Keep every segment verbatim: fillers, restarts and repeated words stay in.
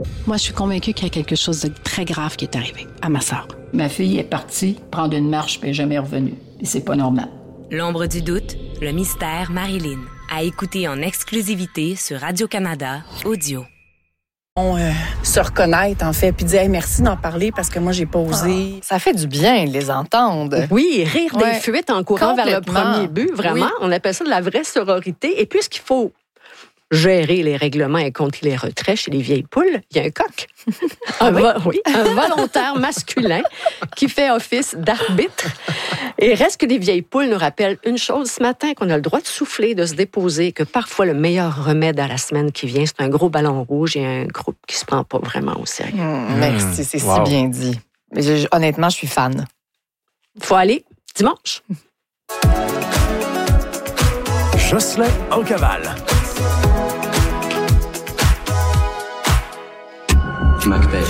Moi, je suis convaincue qu'il y a quelque chose de très grave qui est arrivé à ma sœur. Ma fille est partie prendre une marche puis elle n'est jamais revenue. Et c'est pas normal. L'ombre du doute, le mystère Marilyn. À écouter en exclusivité sur Radio-Canada Audio. On euh, se reconnaître, en fait, puis dire hey, merci d'en parler parce que moi, j'ai pas osé. Ah, ça fait du bien de les entendre. Oui, rire Ouais. des fuites en courant vers le premier but, vraiment. Oui. On appelle ça de la vraie sororité. Et puisqu'il faut gérer les règlements et compter les retraits chez les vieilles poules, il y a un coq. un, oui. Vo- oui, un volontaire masculin qui fait office d'arbitre. Et reste que les vieilles poules nous rappellent une chose ce matin, qu'on a le droit de souffler, de se déposer, que parfois le meilleur remède à la semaine qui vient, c'est un gros ballon rouge et un groupe qui se prend pas vraiment au sérieux. Mmh, merci, c'est Wow. si bien dit. Mais je- honnêtement, je suis fan. Faut aller dimanche. Jocelyn en cavale. Macbeth.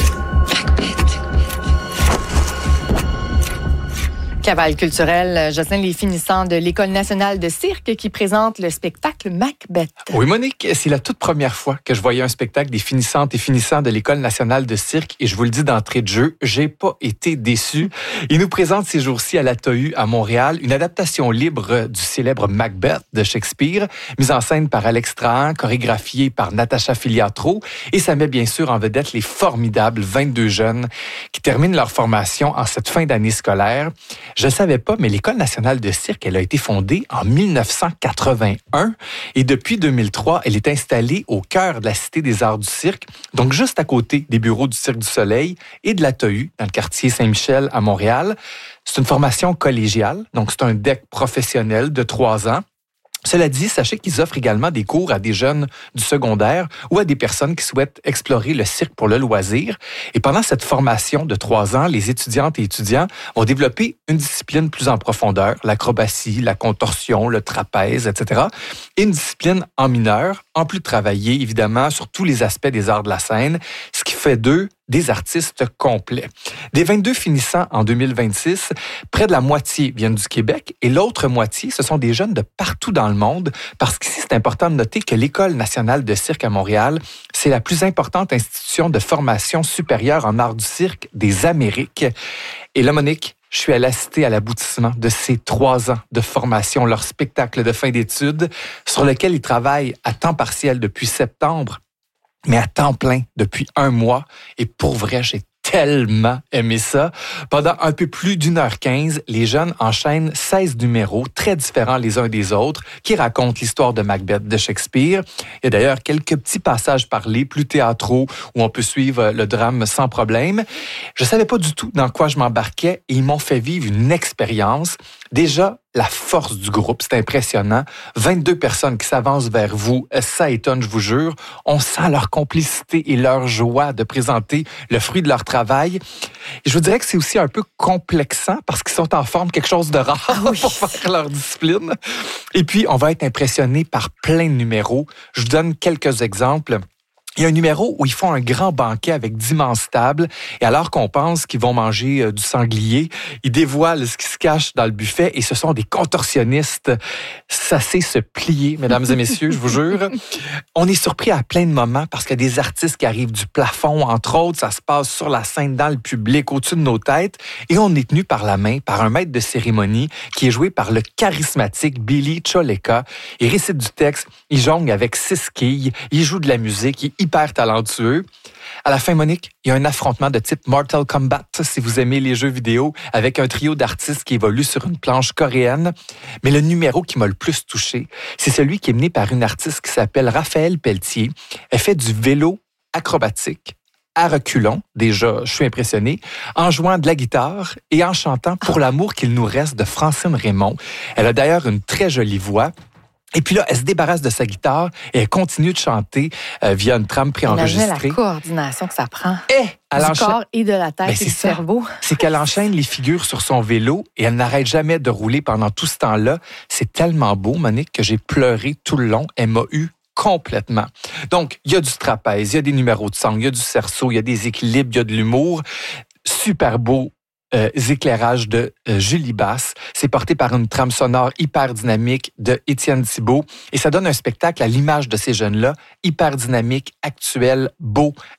Cavale culturelle, Jocelyn, les finissants de l'École nationale de cirque qui présente le spectacle Macbeth. Oui, Monique, c'est la toute première fois que je voyais un spectacle des finissantes et finissants de l'École nationale de cirque et je vous le dis d'entrée de jeu, j'ai pas été déçu. Ils nous présentent ces jours-ci à la T A U à Montréal une adaptation libre du célèbre Macbeth de Shakespeare, mise en scène par Alex Trahan, chorégraphiée par Natacha Filiatro et ça met bien sûr en vedette les formidables vingt-deux jeunes qui terminent leur formation en cette fin d'année scolaire. Je ne savais pas, mais l'École nationale de cirque, elle a été fondée en dix-neuf cent quatre-vingt-un et depuis deux mille trois, elle est installée au cœur de la Cité des arts du cirque, donc juste à côté des bureaux du Cirque du Soleil et de la T A U, dans le quartier Saint-Michel à Montréal. C'est une formation collégiale, donc c'est un D E C professionnel de trois ans. Cela dit, sachez qu'ils offrent également des cours à des jeunes du secondaire ou à des personnes qui souhaitent explorer le cirque pour le loisir. Et pendant cette formation de trois ans, les étudiantes et étudiants vont développer une discipline plus en profondeur, l'acrobatie, la contorsion, le trapèze, et cetera. Et une discipline en mineur, en plus de travailler évidemment sur tous les aspects des arts de la scène, ce qui fait d'eux des artistes complets. Des vingt-deux finissants en deux mille vingt-six, près de la moitié viennent du Québec et l'autre moitié, ce sont des jeunes de partout dans le monde parce qu'ici, c'est important de noter que l'École nationale de cirque à Montréal, c'est la plus importante institution de formation supérieure en art du cirque des Amériques. Et là, Monique, je suis allé assister à l'aboutissement de ces trois ans de formation, leur spectacle de fin d'études, sur lequel ils travaillent à temps partiel depuis septembre, mais à temps plein depuis un mois. Et pour vrai, j'ai tellement aimé ça. Pendant un peu plus d'une heure quinze, les jeunes enchaînent seize numéros très différents les uns des autres qui racontent l'histoire de Macbeth de Shakespeare. Il y a d'ailleurs quelques petits passages parlés, plus théâtraux, où on peut suivre le drame sans problème. Je savais pas du tout dans quoi je m'embarquais et ils m'ont fait vivre une expérience. Déjà, la force du groupe, c'est impressionnant. vingt-deux personnes qui s'avancent vers vous, ça étonne, je vous jure. On sent leur complicité et leur joie de présenter le fruit de leur travail. Et je vous dirais que c'est aussi un peu complexant parce qu'ils sont en forme quelque chose de rare ah oui. pour faire leur discipline. Et puis, on va être impressionné par plein de numéros. Je vous donne quelques exemples. Il y a un numéro où ils font un grand banquet avec d'immenses tables et alors qu'on pense qu'ils vont manger euh, du sanglier, ils dévoilent ce qui se cache dans le buffet et ce sont des contorsionnistes. Ça sait se plier, mesdames et messieurs, je vous jure. On est surpris à plein de moments parce qu'il y a des artistes qui arrivent du plafond, entre autres, ça se passe sur la scène, dans le public, au-dessus de nos têtes et on est tenu par la main par un maître de cérémonie qui est joué par le charismatique Billy Choleka. Il récite du texte, il jongle avec six quilles, il joue de la musique, il hyper talentueux. À la fin, Monique, il y a un affrontement de type Mortal Kombat, si vous aimez les jeux vidéo, avec un trio d'artistes qui évoluent sur une planche coréenne. Mais le numéro qui m'a le plus touché, c'est celui qui est mené par une artiste qui s'appelle Raphaël Pelletier. Elle fait du vélo acrobatique à reculons, déjà, je suis impressionné, en jouant de la guitare et en chantant Pour l'amour qu'il nous reste de Francine Raymond. Elle a d'ailleurs une très jolie voix. Et puis là, elle se débarrasse de sa guitare et elle continue de chanter euh, via une trame préenregistrée. Imaginez la coordination que ça prend. Et elle du enchaîne... corps et de la tête ben, et c'est du ça. cerveau. C'est qu'elle enchaîne les figures sur son vélo et elle n'arrête jamais de rouler pendant tout ce temps-là. C'est tellement beau, Monique, que j'ai pleuré tout le long. Elle m'a eu complètement. Donc, il y a du trapèze, il y a des numéros de sang, il y a du cerceau, il y a des équilibres, il y a de l'humour. Super beau. Euh, éclairages de euh, Julie Basse. C'est porté par une trame sonore hyper dynamique de Étienne Thibault. Et ça donne un spectacle à l'image de ces jeunes-là, hyper dynamique, actuel, beau,